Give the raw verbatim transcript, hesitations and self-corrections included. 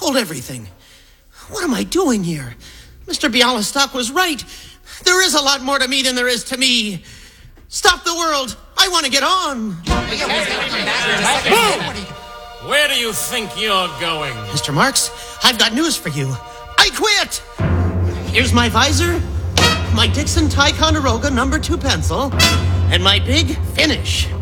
toppled everything. What am I doing here? Mister Bialystok was right. There is a lot more to me than there is to me. Stop the world. I want to get on. Who? Where do you think you're going? Mister Marks, I've got news for you. I quit. Here's my visor, my Dixon Ticonderoga number two pencil, and my big finish.